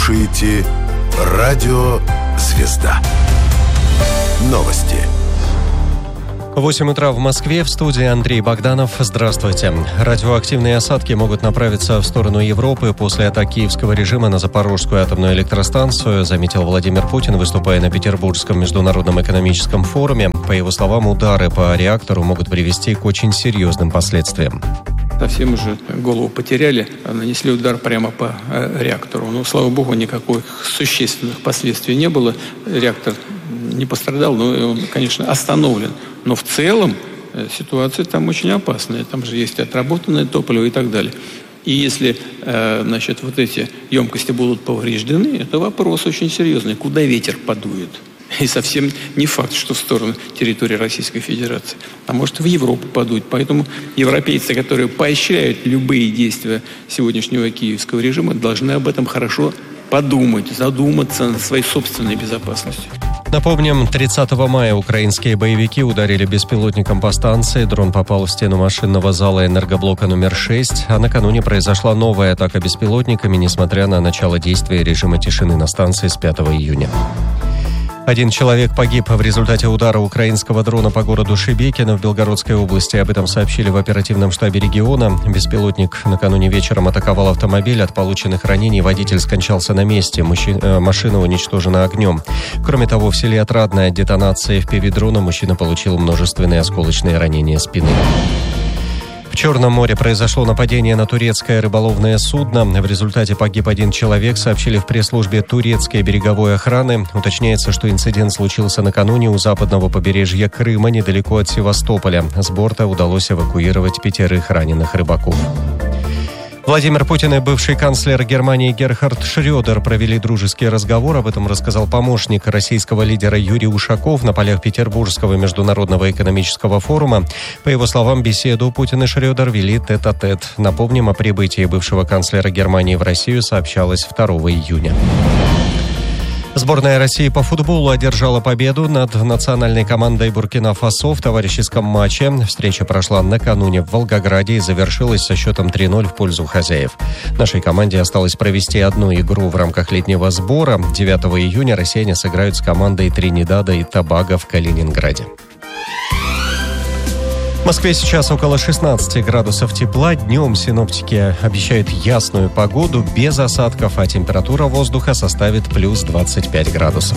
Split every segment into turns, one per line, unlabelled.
слушаете Радио Звезда. Новости.
8 утра в Москве, в студии Андрей Богданов. Здравствуйте. Радиоактивные осадки могут направиться в сторону Европы после атаки киевского режима на Запорожскую атомную электростанцию, заметил Владимир Путин, выступая на Петербургском международном экономическом форуме. По его словам, удары по реактору могут привести к очень серьезным последствиям.
Совсем уже голову потеряли, нанесли удар прямо по реактору. Но, слава богу, никаких существенных последствий не было. Реактор не пострадал, но он, конечно, остановлен. Но в целом ситуация там очень опасная. Там же есть отработанное топливо и так далее. И если, вот эти емкости будут повреждены, это вопрос очень серьезный. Куда ветер подует? И совсем не факт, что в сторону территории Российской Федерации. А может, в Европу подуть. Поэтому европейцы, которые поощряют любые действия сегодняшнего киевского режима, должны об этом хорошо подумать, задуматься над своей собственной безопасностью.
Напомним, 30 мая украинские боевики ударили беспилотником по станции. Дрон попал в стену машинного зала энергоблока номер 6. А накануне произошла новая атака беспилотниками, несмотря на начало действия режима тишины на станции с 5 июня. Один человек погиб в результате удара украинского дрона по городу Шебекино в Белгородской области. Об этом сообщили в оперативном штабе региона. Беспилотник накануне вечером атаковал автомобиль. От полученных ранений водитель скончался на месте. Машина уничтожена огнем. Кроме того, в селе Отрадное от детонации FPV-дрона мужчина получил множественные осколочные ранения спины. В Черном море произошло нападение на турецкое рыболовное судно. В результате погиб один человек, сообщили в пресс-службе турецкой береговой охраны. Уточняется, что инцидент случился накануне у западного побережья Крыма, недалеко от Севастополя. С борта удалось эвакуировать 5 раненых рыбаков. Владимир Путин и бывший канцлер Германии Герхард Шрёдер провели дружеский разговор. Об этом рассказал помощник российского лидера Юрий Ушаков на полях Петербургского международного экономического форума. По его словам, беседу Путин и Шрёдер вели тет-а-тет. Напомним, о прибытии бывшего канцлера Германии в Россию сообщалось 2 июня. Сборная России по футболу одержала победу над национальной командой Буркина-Фасо в товарищеском матче. Встреча прошла накануне в Волгограде и завершилась со счетом 3-0 в пользу хозяев. Нашей команде осталось провести одну игру в рамках летнего сбора. 9 июня россияне сыграют с командой Тринидада и Тобаго в Калининграде. В Москве сейчас около 16 градусов тепла. Днем синоптики обещают ясную погоду без осадков, а температура воздуха составит плюс 25 градусов.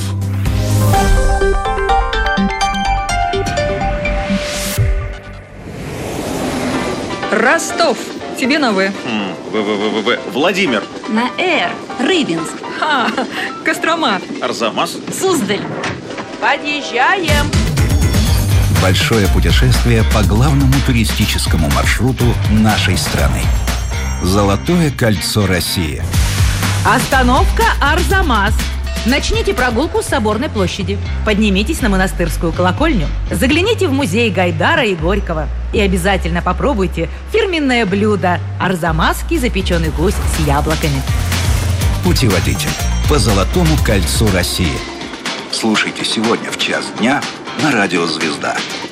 Ростов. Тебе на В.
Владимир.
На Р. Рыбинск.
Кострома.
Арзамас.
Суздаль.
Подъезжаем.
Большое путешествие по главному туристическому маршруту нашей страны. Золотое кольцо России.
Остановка Арзамас. Начните прогулку с Соборной площади. Поднимитесь на Монастырскую колокольню. Загляните в музей Гайдара и Горького. И обязательно попробуйте фирменное блюдо – арзамасский запеченный гусь с яблоками.
Путеводитель по Золотому кольцу России. Слушайте сегодня в час дня на Радио Звезда.